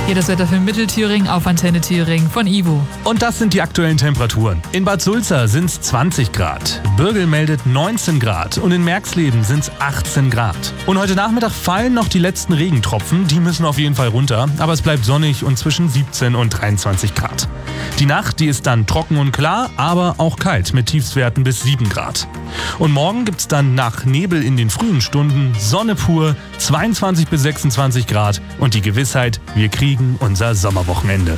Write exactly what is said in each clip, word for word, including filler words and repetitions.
Hier das Wetter für Mittelthüringen auf Antenne Thüringen von Ivo. Und das sind die aktuellen Temperaturen. In Bad Sulza sind es zwanzig Grad, Bürgel meldet neunzehn Grad und in Merxleben sind es achtzehn Grad. Und heute Nachmittag fallen noch die letzten Regentropfen, die müssen auf jeden Fall runter, aber es bleibt sonnig und zwischen siebzehn und dreiundzwanzig Grad. Die Nacht, die ist dann trocken und klar, aber auch kalt mit Tiefstwerten bis sieben Grad. Und morgen gibt's dann nach Nebel in den frühen Stunden Sonne pur, zweiundzwanzig bis sechsundzwanzig Grad und die Gewissheit, wir kriegen unser Sommerwochenende.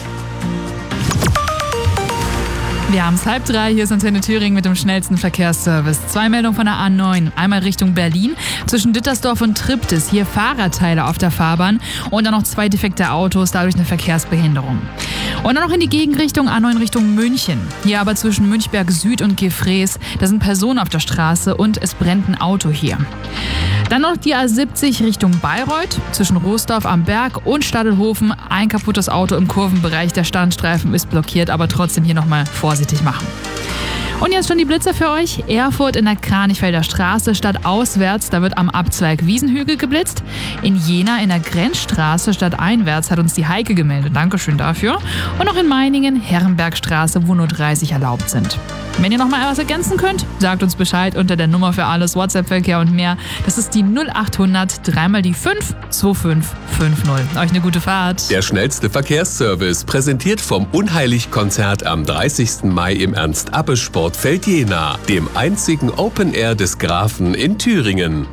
Wir haben es halb drei, hier ist Antenne Thüringen mit dem schnellsten Verkehrsservice. Zwei Meldungen von der A neun, einmal Richtung Berlin, zwischen Dittersdorf und Triptis, hier Fahrradteile auf der Fahrbahn und dann noch zwei defekte Autos, dadurch eine Verkehrsbehinderung. Und dann noch in die Gegenrichtung A neun Richtung München, hier aber zwischen Münchberg Süd und Gefrees, da sind Personen auf der Straße und es brennt ein Auto hier. Dann noch die A siebzig Richtung Bayreuth, zwischen Roosdorf am Berg und Stadelhofen, ein kaputtes Auto im Kurvenbereich, der Standstreifen ist blockiert, aber trotzdem hier nochmal vorsichtig machen. Und jetzt schon die Blitzer für euch. Erfurt in der Kranichfelder Straße stadtauswärts, da wird am Abzweig Wiesenhügel geblitzt. In Jena in der Grenzstraße stadteinwärts hat uns die Heike gemeldet. Dankeschön dafür. Und noch in Meiningen, Herrenbergstraße, wo nur dreißig erlaubt sind. Wenn ihr noch mal was ergänzen könnt, sagt uns Bescheid unter der Nummer für alles, WhatsApp-Verkehr und mehr. Das ist die null achthundert drei mal die fünf zwei fünf fünf null. Euch eine gute Fahrt. Der schnellste Verkehrsservice, präsentiert vom Unheilig-Konzert am dreißigsten Mai im Ernst-Abbe-Sportfeld Jena, dem einzigen Open Air des Grafen in Thüringen.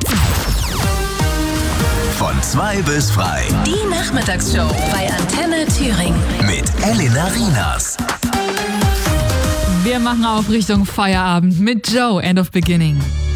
Von zwei bis frei. Die Nachmittagsshow bei Antenne Thüringen. Mit Elena Rienas. Wir machen auf Richtung Feierabend mit Joe, End of Beginning.